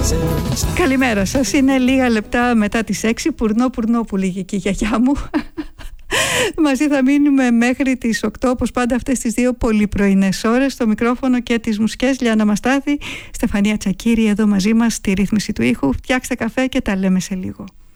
Καλημέρα σας, είναι λίγα λεπτά μετά τις 6. Πουρνό που λέγει και η γιαγιά μου. Μαζί θα μείνουμε μέχρι τις 8, όπως πάντα αυτές τις δύο πολύ πρωινές ώρες. Στο μικρόφωνο και τις μουσικές Λιάννα Μαστάθη, Στεφανία Τσακύρη εδώ μαζί μας στη ρύθμιση του ήχου. Φτιάξτε καφέ και τα λέμε σε λίγο.